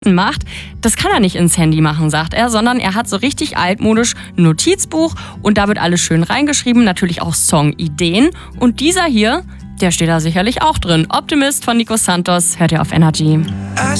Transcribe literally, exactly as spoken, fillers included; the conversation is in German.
macht, das kann er nicht ins Handy machen, sagt er, sondern er hat so richtig altmodisch ein Notizbuch und da wird alles schön reingeschrieben, natürlich auch Songideen. Und dieser hier, der steht da sicherlich auch drin. Optimist von Nico Santos, hört ihr auf Energy.